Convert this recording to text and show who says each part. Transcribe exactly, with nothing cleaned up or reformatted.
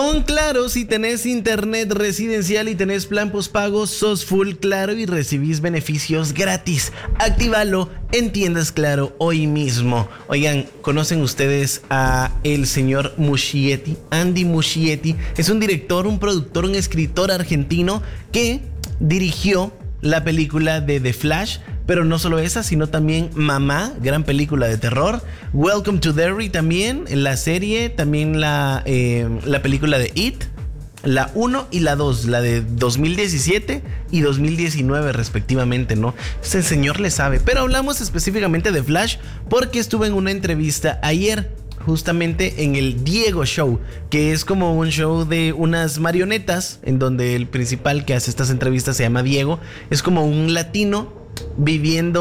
Speaker 1: Con Claro, si tenés internet residencial y tenés plan postpago, sos full Claro y recibís beneficios gratis. Actívalo en tiendas Claro hoy mismo. Oigan, ¿conocen ustedes a el señor Muschietti? Andy Muschietti es un director, un productor, un escritor argentino que dirigió la película de The Flash. Pero no solo esa, sino también Mamá, gran película de terror. Welcome to Derry también, la serie, también la, eh, la película de It, la uno y la dos, la de dos mil diecisiete y dos mil diecinueve respectivamente, ¿no? Ese señor le sabe. Pero hablamos específicamente de Flash porque estuve en una entrevista ayer, justamente en el Diego Show, que es como un show de unas marionetas, en donde el principal que hace estas entrevistas se llama Diego. Es como un latino viviendo